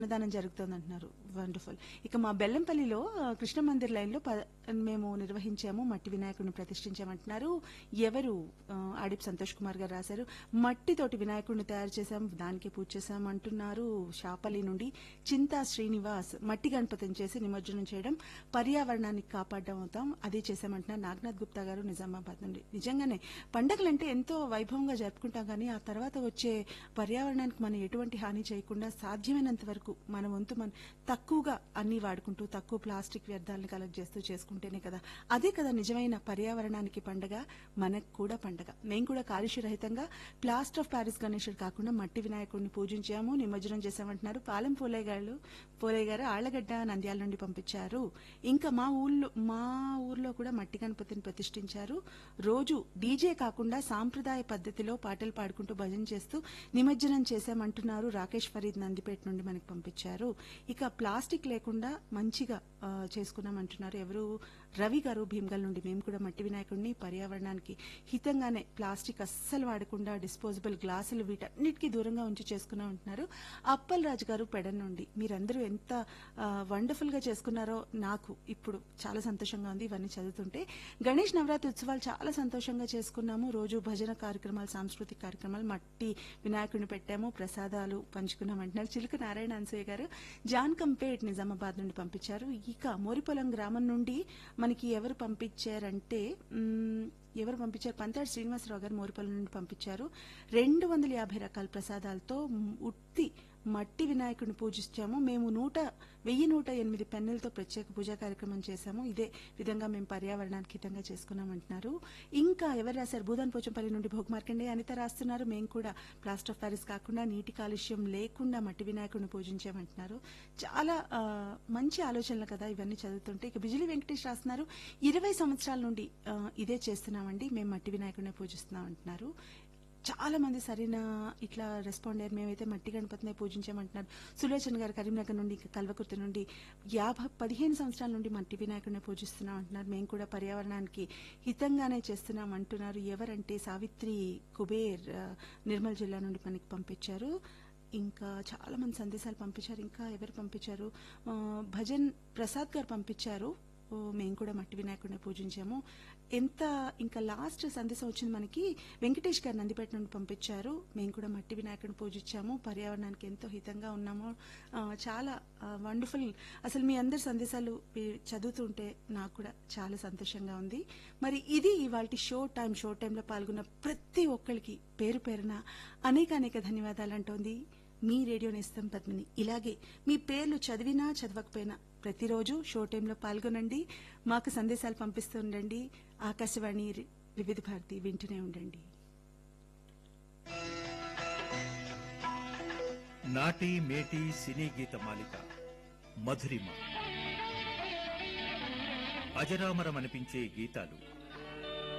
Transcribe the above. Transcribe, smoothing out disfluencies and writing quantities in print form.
అన్నదానం జరుగుతోందంటున్నారు. వండర్ఫుల్. ఇక మా బెల్లంపల్లిలో కృష్ణ మందిర్ లైన్‌లో మేము నిర్వహించాము. మట్టి వినాయకుడిని ప్రతిష్ఠించామంటున్నారు. ఎవరు ఆడిప్ సంతోష్ కుమార్ గారు రాశారు. మట్టితోటి వినాయకుడిని తయారు చేశాం, దానికే పూజ చేశాం అంటున్నారు. షాపల్లి నుండి చింతా శ్రీనివాస్ మట్టి గణపతిని చేసి నిమజ్జనం చేయడం, పర్యావరణాన్ని కాపాడడం అవుతాం, అదే చేశామంటున్నారు. నాగనాథ్ గుప్తా గారు నిజామాబాద్ నుండి. నిజంగానే పండగలంటే ఎంతో వైభవంగా జరుపుకుంటాం, కానీ ఆ తర్వాత వచ్చే పర్యావరణానికి మనం ఎటువంటి హాని చేయకుండా సాధ్యమైనంత వరకు మన వంతు మనం తక్కువగా అన్ని వాడుకుంటూ తక్కువ ప్లాస్టిక్ వ్యర్థాలను కలెక్ట్ చేస్తూ చేసుకుంటేనే కదా, అదే కదా నిజమైన పర్యావరణానికి పండగ, మనకు కూడా పండగ. మేము కూడా కాలుష్య రహితంగా ప్లాస్టర్ ఆఫ్ ప్యారిస్ గణేశుడు కాకుండా మట్టి వినాయకుడిని పూజించాము, నిమజ్జనం చేశామంటున్నారు. పాలెం పోలయ్య గారు ఆళ్లగడ్డ నంద్యాల నుండి పంపించారు. ఇంకా మా ఊర్లో కూడా మట్టి గణపతిని ప్రతిష్ఠించారు. రోజు డీజే కాకుండా సాంప్రదాయ పద్ధతిలో పాటలు పాడుకుంటూ భజన చేస్తూ నిమజ్జనం చేశామంటున్నారు. రాకేష్ ఫరీద్ నందిపేట నుండి మనకి పంపించారు. ఇక ప్లాస్టిక్ లేకుండా మంచిగా చేసుకున్నామంటున్నారు. ఎవరు రవి గారు భీమ్గల్ నుండి. మేము కూడా మట్టి వినాయకుడిని పర్యావరణానికి హితంగానే ప్లాస్టిక్ అస్సలు వాడకుండా డిస్పోజబుల్ గ్లాసులు వీటన్నిటికీ దూరంగా ఉంచి చేసుకున్నాం అంటున్నారు. అప్పల్ రాజు గారు పెడన్ నుండి. మీరందరూ ఎంత వండర్ఫుల్ గా చేసుకున్నారో నాకు ఇప్పుడు చాలా సంతోషంగా ఉంది ఇవన్నీ చదువుతుంటే. గణేష్ నవరాత్రి ఉత్సవాలు చాలా సంతోషంగా చేసుకున్నాము. రోజు భజన కార్యక్రమాలు, సాంస్కృతిక కార్యక్రమాలు, మట్టి వినాయకుడిని పెట్టాము, ప్రసాదాలు పంచుకున్నాం అంటున్నారు. చిలుక నారాయణ అన్సూయ గారు జాన్ కంపేట్ నిజామాబాద్ నుండి పంపించారు. ఇక మోరిపొలం గ్రామం నుండి మనకి ఎవరు పంపించారు? పంతాడు శ్రీనివాసరావు గారు మోరిపల్లి నుండి పంపించారు. 250 రకాల ప్రసాదాలతో ఉత్తి మట్టి వినాయకుడిని పూజించాము. మేము 1108 పెన్నులతో ప్రత్యేక పూజా కార్యక్రమం చేశాము. ఇదే విధంగా మేము పర్యావరణానికి హితంగా చేసుకున్నామంటున్నారు. ఇంకా ఎవరు రాశారు? భూదాన్ పోచంపల్లి నుండి భోగమార్కండే అనిత రాస్తున్నారు. మేము కూడా ప్లాస్టర్ ఆఫ్ ప్యారిస్ కాకుండా నీటి కాలుష్యం లేకుండా మట్టి వినాయకుడిని పూజించామంటున్నారు. చాలా మంచి ఆలోచనలు కదా ఇవన్నీ చదువుతుంటే. ఇక బిజిలి వెంకటేష్ రాస్తున్నారు. 20 సంవత్సరాల నుండి ఇదే చేస్తున్నామండి, మేము మట్టి వినాయకుడిని పూజిస్తున్నాం అంటున్నారు. చాలా మంది సరైన ఇట్లా రెస్పాండ్ అయ్యారు. మేమైతే మట్టి గణపతినే పూజించామంటున్నారు. సులోచన గారు కరీంనగర్ నుండి, కల్వకుర్తి నుండి 15 సంవత్సరాల నుండి మట్టి వినాయకుడిని పూజిస్తున్నాం అంటున్నారు. మేము కూడా పర్యావరణానికి హితంగానే చేస్తున్నాం అంటున్నారు. ఎవరంటే సావిత్రి కుబేర్ నిర్మల్ జిల్లా నుండి మనకి పంపించారు. ఇంకా చాలా మంది సందేశాలు పంపించారు. ఇంకా ఎవరు పంపించారు? భజన్ ప్రసాద్ గారు పంపించారు. మేము కూడా మట్టి వినాయకుడిని పూజించాము. ఇంకా లాస్ట్ సందేశం వచ్చింది మనకి. వెంకటేష్ గారు నందిపేట నుండి పంపించారు. మేము కూడా మట్టి వినాయకుడిని పూజించాము, పర్యావరణానికి ఎంతో హితంగా ఉన్నాము. చాలా వండర్ఫుల్. అసలు మీ అందరి సందేశాలు చదువుతుంటే నాకు కూడా చాలా సంతోషంగా ఉంది. మరి ఇది ఇవాల్టి షో టైంలో పాల్గొన్న ప్రతి ఒక్కరికి పేరు పేరున అనేక ధన్యవాదాలు అంటోంది మీ రేడియో నేస్తం పద్మిని. ఇలాగే మీ పేర్లు చదివినా చదవకపోయినా ప్రతిరోజు షో టైంలో పాల్గొనండి, మాకు సందేశాలు పంపిస్తూ ఉండండి. ఆకాశవాణి వివిధ భారతి వింటూనే ఉండండి. నాటి మేటి సినీ గీత మాలిక మధురిమ. అజరామరమనిపించే గీతాలు